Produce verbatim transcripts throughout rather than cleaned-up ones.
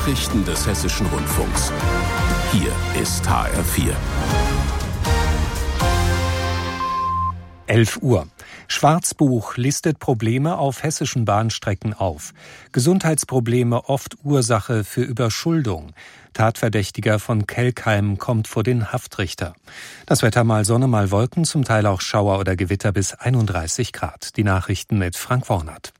Nachrichten des Hessischen Rundfunks. Hier ist H R vier. elf Uhr. Schwarzbuch listet Probleme auf hessischen Bahnstrecken auf. Gesundheitsprobleme oft Ursache für Überschuldung. Tatverdächtiger von Kelkheim kommt vor den Haftrichter. Das Wetter mal Sonne, mal Wolken, zum Teil auch Schauer oder Gewitter bis einunddreißig Grad. Die Nachrichten mit Frank Wornert.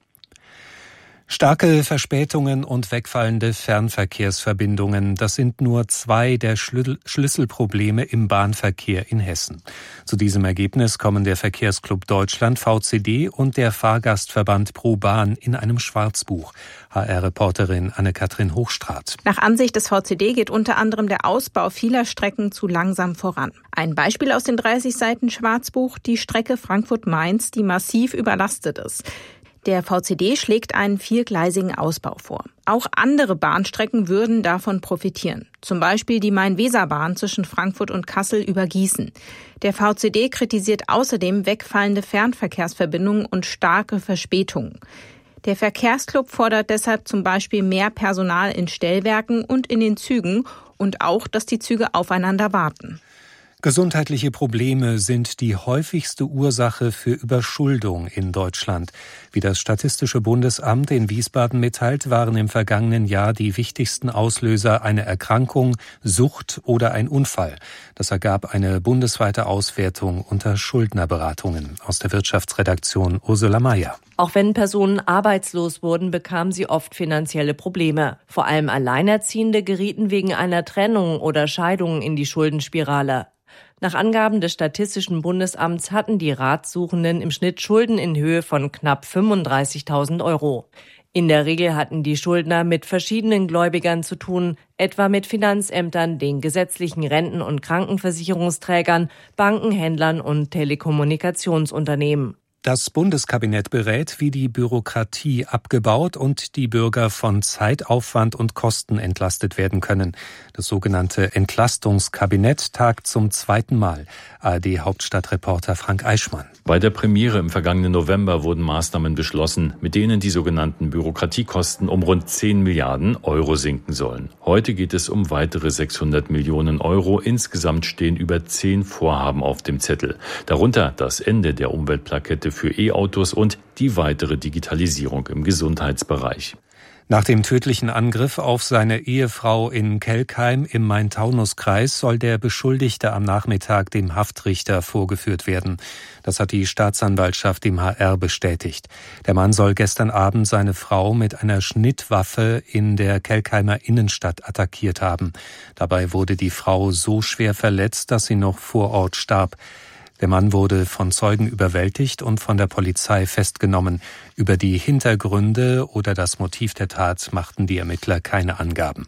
Starke Verspätungen und wegfallende Fernverkehrsverbindungen, das sind nur zwei der Schlüsselprobleme im Bahnverkehr in Hessen. Zu diesem Ergebnis kommen der Verkehrsclub Deutschland V C D und der Fahrgastverband ProBahn in einem Schwarzbuch. H R-Reporterin Anne-Kathrin Hochstraat. Nach Ansicht des V C D geht unter anderem der Ausbau vieler Strecken zu langsam voran. Ein Beispiel aus den dreißig Seiten Schwarzbuch, die Strecke Frankfurt-Mainz, die massiv überlastet ist. Der V C D schlägt einen viergleisigen Ausbau vor. Auch andere Bahnstrecken würden davon profitieren. Zum Beispiel die Main-Weser-Bahn zwischen Frankfurt und Kassel über Gießen. Der V C D kritisiert außerdem wegfallende Fernverkehrsverbindungen und starke Verspätungen. Der Verkehrsclub fordert deshalb zum Beispiel mehr Personal in Stellwerken und in den Zügen und auch, dass die Züge aufeinander warten. Gesundheitliche Probleme sind die häufigste Ursache für Überschuldung in Deutschland. Wie das Statistische Bundesamt in Wiesbaden mitteilt, waren im vergangenen Jahr die wichtigsten Auslöser eine Erkrankung, Sucht oder ein Unfall. Das ergab eine bundesweite Auswertung unter Schuldnerberatungen. Aus der Wirtschaftsredaktion Ursula Mayer. Auch wenn Personen arbeitslos wurden, bekamen sie oft finanzielle Probleme. Vor allem Alleinerziehende gerieten wegen einer Trennung oder Scheidung in die Schuldenspirale. Nach Angaben des Statistischen Bundesamts hatten die Ratsuchenden im Schnitt Schulden in Höhe von knapp fünfunddreißigtausend Euro. In der Regel hatten die Schuldner mit verschiedenen Gläubigern zu tun, etwa mit Finanzämtern, den gesetzlichen Renten- und Krankenversicherungsträgern, Banken, Händlern und Telekommunikationsunternehmen. Das Bundeskabinett berät, wie die Bürokratie abgebaut und die Bürger von Zeitaufwand und Kosten entlastet werden können. Das sogenannte Entlastungskabinett tagt zum zweiten Mal. A R D-Hauptstadtreporter Frank Eichmann. Bei der Premiere im vergangenen November wurden Maßnahmen beschlossen, mit denen die sogenannten Bürokratiekosten um rund zehn Milliarden Euro sinken sollen. Heute geht es um weitere sechshundert Millionen Euro. Insgesamt stehen über zehn Vorhaben auf dem Zettel. Darunter das Ende der Umweltplakette für E-Autos und die weitere Digitalisierung im Gesundheitsbereich. Nach dem tödlichen Angriff auf seine Ehefrau in Kelkheim im Main-Taunus-Kreis soll der Beschuldigte am Nachmittag dem Haftrichter vorgeführt werden. Das hat die Staatsanwaltschaft dem H R bestätigt. Der Mann soll gestern Abend seine Frau mit einer Schnittwaffe in der Kelkheimer Innenstadt attackiert haben. Dabei wurde die Frau so schwer verletzt, dass sie noch vor Ort starb. Der Mann wurde von Zeugen überwältigt und von der Polizei festgenommen. Über die Hintergründe oder das Motiv der Tat machten die Ermittler keine Angaben.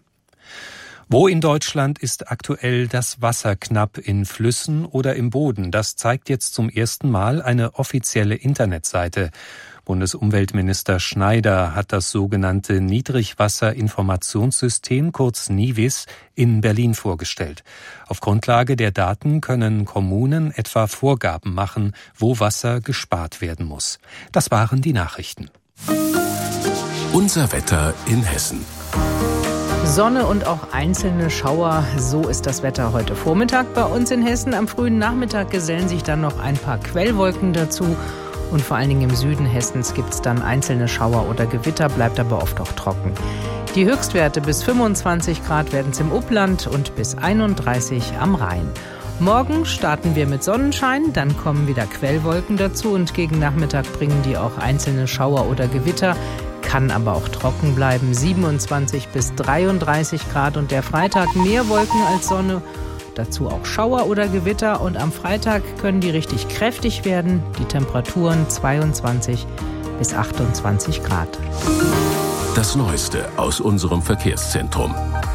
Wo in Deutschland ist aktuell das Wasser knapp, in Flüssen oder im Boden? Das zeigt jetzt zum ersten Mal eine offizielle Internetseite. Bundesumweltminister Schneider hat das sogenannte Niedrigwasserinformationssystem, kurz NIWIS, in Berlin vorgestellt. Auf Grundlage der Daten können Kommunen etwa Vorgaben machen, wo Wasser gespart werden muss. Das waren die Nachrichten. Unser Wetter in Hessen. Sonne und auch einzelne Schauer, so ist das Wetter heute Vormittag bei uns in Hessen. Am frühen Nachmittag gesellen sich dann noch ein paar Quellwolken dazu. Und vor allen Dingen im Süden Hessens gibt es dann einzelne Schauer oder Gewitter, bleibt aber oft auch trocken. Die Höchstwerte bis fünfundzwanzig Grad werden es im Upland und bis einunddreißig am Rhein. Morgen starten wir mit Sonnenschein, dann kommen wieder Quellwolken dazu und gegen Nachmittag bringen die auch einzelne Schauer oder Gewitter. Kann aber auch trocken bleiben, siebenundzwanzig bis dreiunddreißig Grad und der Freitag mehr Wolken als Sonne. Dazu auch Schauer oder Gewitter und am Freitag können die richtig kräftig werden. Die Temperaturen zweiundzwanzig bis achtundzwanzig Grad. Das Neueste aus unserem Verkehrszentrum.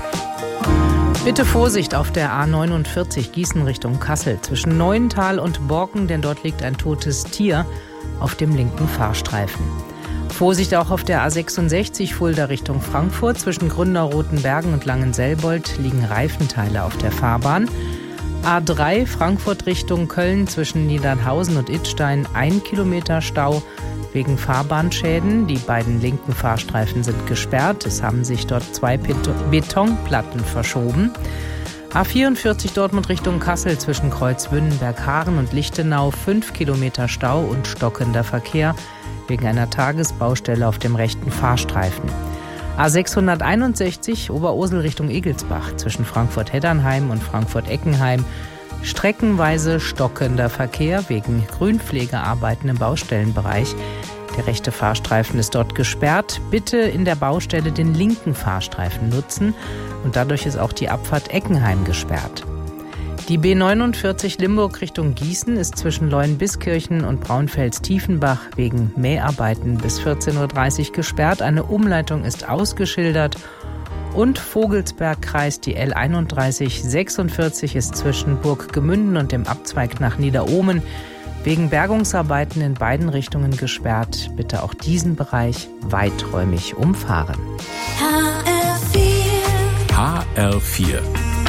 Bitte Vorsicht auf der A neunundvierzig Gießen Richtung Kassel zwischen Neuental und Borken, denn dort liegt ein totes Tier auf dem linken Fahrstreifen. Vorsicht auch auf der A sechsundsechzig Fulda Richtung Frankfurt. Zwischen Gründerrotenbergen und Langenselbold liegen Reifenteile auf der Fahrbahn. A drei Frankfurt Richtung Köln zwischen Niedernhausen und Idstein ein Kilometer Stau. wegen Fahrbahnschäden. Die beiden linken Fahrstreifen sind gesperrt. Es haben sich dort zwei Betonplatten verschoben. A vierundvierzig Dortmund Richtung Kassel zwischen Kreuzwünnenberg-Haaren und Lichtenau. Fünf Kilometer Stau und stockender Verkehr wegen einer Tagesbaustelle auf dem rechten Fahrstreifen. A sechshunderteinundsechzig Oberursel Richtung Egelsbach zwischen Frankfurt-Heddernheim und Frankfurt-Eckenheim. Streckenweise stockender Verkehr wegen Grünpflegearbeiten im Baustellenbereich. Der rechte Fahrstreifen ist dort gesperrt. Bitte in der Baustelle den linken Fahrstreifen nutzen. Und dadurch ist auch die Abfahrt Eckenheim gesperrt. Die B neunundvierzig Limburg Richtung Gießen ist zwischen Leuenbiskirchen und Braunfels-Tiefenbach wegen Mäharbeiten bis vierzehn Uhr dreißig gesperrt. Eine Umleitung ist ausgeschildert. Und Vogelsbergkreis, die L einunddreißig sechsundvierzig ist zwischen Burggemünden und dem Abzweig nach Niederohmen wegen Bergungsarbeiten in beiden Richtungen gesperrt. Bitte auch diesen Bereich weiträumig umfahren. H R vier. H R vier.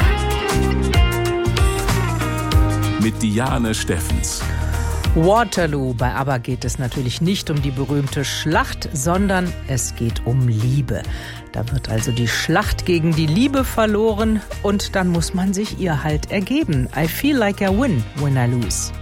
Mit Diane Steffens. Waterloo. Bei ABBA geht es natürlich nicht um die berühmte Schlacht, sondern es geht um Liebe. Da wird also die Schlacht gegen die Liebe verloren und dann muss man sich ihr halt ergeben. I feel like I win when I lose.